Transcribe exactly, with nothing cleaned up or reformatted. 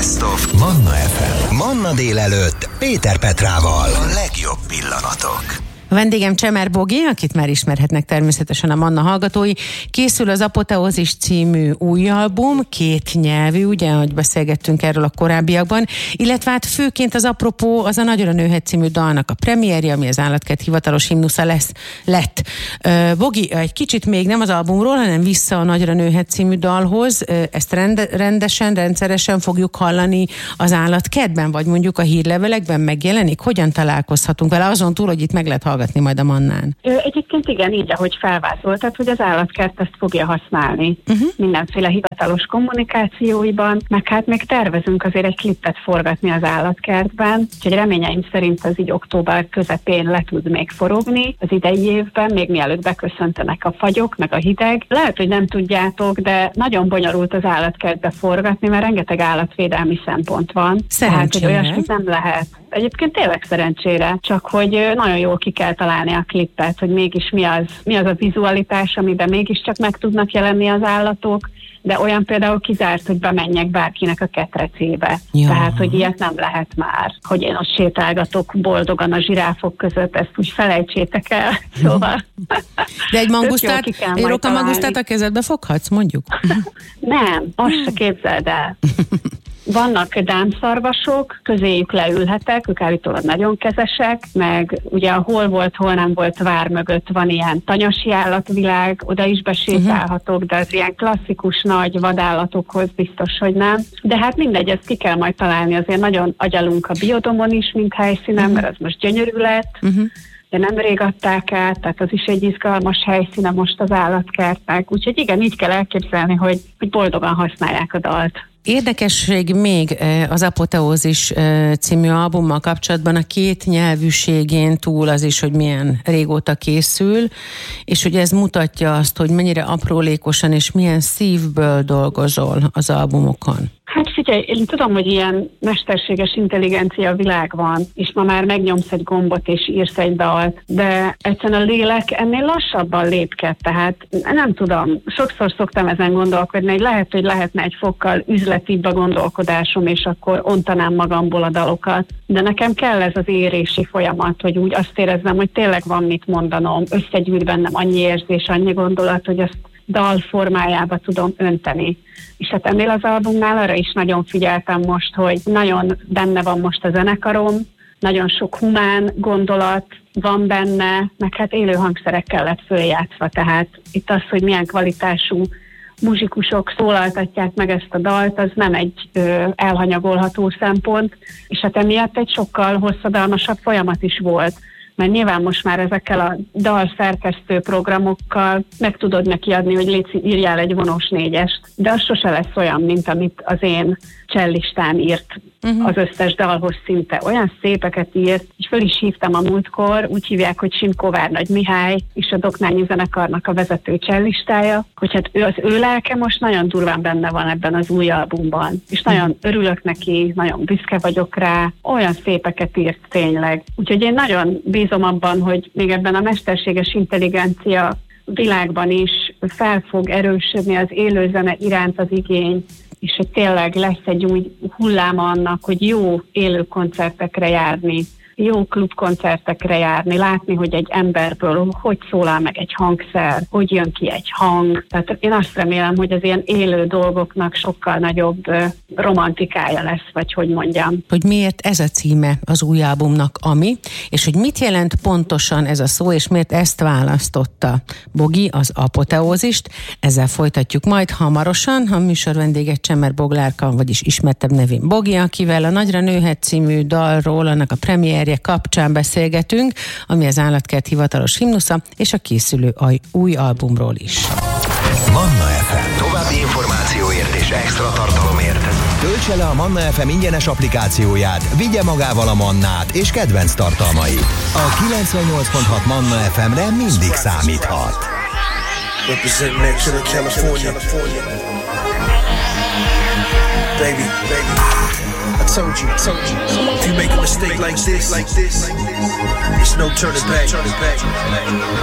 Best of Manna ef em. Manna délelőtt Péter Petrával. A legjobb pillanatok. A vendégem Csemer Bogi, akit már ismerhetnek természetesen a Manna hallgatói. Készül az Apoteózis című új album, két nyelvű, ugye, ahogy beszélgettünk erről a korábbiakban, illetve hát főként az apropó az a Nagyra nőhet című dalnak a premierje, ami az Állatkert hivatalos himnusza lesz, lett. Bogi, egy kicsit még nem az albumról, hanem vissza a Nagyra nőhet című dalhoz. Ezt rende, rendesen, rendszeresen fogjuk hallani az Állatkertben, vagy mondjuk a hírlevelekben megjelenik? Hogyan találkozhatunk vele, azon túl, hogy itt meg lehet hallgatni majd a Mannán? Egyébként igen, így, ahogy felvázoltad, hogy az Állatkert ezt fogja használni uh-huh. mindenféle hivatalos kommunikációiban, meg hát még tervezünk azért egy klippet forgatni az Állatkertben, úgyhogy reményeim szerint az így október közepén le tud még forogni az idei évben, még mielőtt beköszöntenek a fagyok, meg a hideg. Lehet, hogy nem tudjátok, de nagyon bonyolult az Állatkertbe forgatni, mert rengeteg állatvédelmi szempont van. Szerencsére. Tehát, hogy olyasmit nem lehet. Egyébként tényleg szerencsére, csak hogy nagyon jól ki kell találni a klippet, hogy mégis mi az, mi az a vizualitás, amiben mégiscsak meg tudnak jelenni az állatok, de olyan például kizárt, hogy bemenjek bárkinek a ketrecébe. Ja. Tehát, hogy ilyet nem lehet már. Hogy én ott sétálgatok boldogan a zsiráfok között, ezt úgy felejtsétek el. Szóval... De egy mangusztát, egy rokamangusztát a kezedbe foghatsz, mondjuk? Nem, azt se képzeld el. Vannak dámszarvasok, közéjük leülhetek, ők állítólag nagyon kezesek, meg ugye a hol volt, hol nem volt vár mögött van ilyen tanyasi állatvilág, oda is besétálhatok, de az ilyen klasszikus nagy vadállatokhoz biztos, hogy nem. De hát mindegy, ezt ki kell majd találni, azért nagyon agyalunk a Biodomon is, mint helyszínen, mert az most gyönyörű lett. Uh-huh. De nemrég adták át, tehát az is egy izgalmas helyszíne most az Állatkertnek. Úgyhogy igen, így kell elképzelni, hogy, hogy boldogan használják a dalt. Érdekesség még az Apoteózis című albummal kapcsolatban a két nyelvűségén túl az is, hogy milyen régóta készül, és hogy ez mutatja azt, hogy mennyire aprólékosan és milyen szívből dolgozol az albumokon. Hát figyelj, én tudom, hogy ilyen mesterséges intelligencia világ van, és ma már megnyomsz egy gombot és írsz egy dalt, de egyszerűen a lélek ennél lassabban lépked, tehát nem tudom, sokszor szoktam ezen gondolkodni, hogy lehet, hogy lehetne egy fokkal üzletibb a gondolkodásom, és akkor ontanám magamból a dalokat, de nekem kell ez az érési folyamat, hogy úgy azt érezzem, hogy tényleg van mit mondanom, összegyűjt bennem annyi érzés, annyi gondolat, hogy azt dal formájába tudom önteni. És hát ennél az albumnál arra is nagyon figyeltem most, hogy nagyon benne van most a zenekarom, nagyon sok humán gondolat van benne, meg hát élő hangszerekkel lett följátszva, tehát itt az, hogy milyen kvalitású muzsikusok szólaltatják meg ezt a dalt, az nem egy ö, elhanyagolható szempont, és hát emiatt egy sokkal hosszadalmasabb folyamat is volt. Mert nyilván most már ezekkel a dalszerkesztő programokkal meg tudod neki adni, hogy légy, írjál egy vonós négyest, de az sose lesz olyan, mint amit az én csellistán írt uh-huh. az összes dalhoz szinte. Olyan szépeket írt, és föl is hívtam a múltkor, úgy hívják, hogy Simko Várnagy Mihály, és a Doknányi zenekarnak a vezető csellistája, hogy hát ő, az ő lelke most nagyon durván benne van ebben az új albumban, és nagyon örülök neki, nagyon büszke vagyok rá, olyan szépeket írt tényleg. Úgyhogy én nagyon bízom abban, hogy még ebben a mesterséges intelligencia világban is fel fog erősödni az élőzene iránt az igény, és hogy tényleg lesz egy új hulláma annak, hogy jó élő koncertekre járni, jó klubkoncertekre járni, látni, hogy egy emberből hogy szólal meg egy hangszer, hogy jön ki egy hang. Tehát én azt remélem, hogy az ilyen élő dolgoknak sokkal nagyobb romantikája lesz, vagy hogy mondjam. Hogy miért ez a címe az új albumnak, ami, és hogy mit jelent pontosan ez a szó, és miért ezt választotta Bogi, az Apoteózist. Ezzel folytatjuk majd hamarosan. A műsor vendége Csemer Boglárka, vagyis ismertebb nevén Bogi, akivel a Nagyra nőhet című dalról, annak a premier kapcsán beszélgetünk, ami az Állatkert hivatalos himnusza, és a készülő új albumról is. Manna ef em. További információért és extra tartalomért töltse le a Manna ef em ingyenes applikációját, vigye magával a Mannát és kedvenc tartalmait. A kilencvennyolc pont hat Manna ef emre mindig számíthat. Represent next to California. Baby, baby. I told you, told you. If you make a mistake like this, like this, it's no turning back.